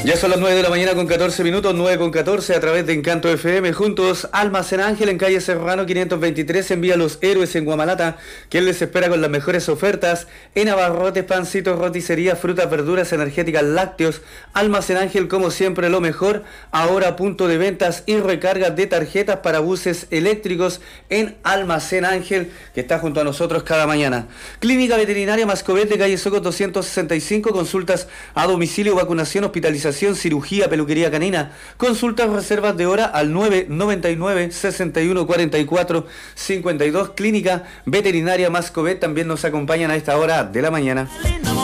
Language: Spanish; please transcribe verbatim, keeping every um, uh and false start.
Ya son las nueve de la mañana con catorce minutos, nueve con catorce a través de Encanto F M. Juntos, Almacén Ángel en calle Serrano quinientos veintitrés. Envía Los Héroes en Guamalata, quien les espera con las mejores ofertas en abarrotes, pancitos, roticería, frutas, verduras, energéticas, lácteos. Almacén Ángel, como siempre, lo mejor. Ahora punto de ventas y recarga de tarjetas para buses eléctricos en Almacén Ángel, que está junto a nosotros cada mañana. Clínica Veterinaria Mascobet de calle Soco doscientos sesenta y cinco. Consultas a domicilio, vacunación, hospitalización, cirugía, peluquería canina. Consultas, reservas de hora al nueve noventa y nueve, sesenta y uno, cuarenta y cuatro, cincuenta y dos. Clínica Veterinaria Mascobet también nos acompañan a esta hora de la mañana.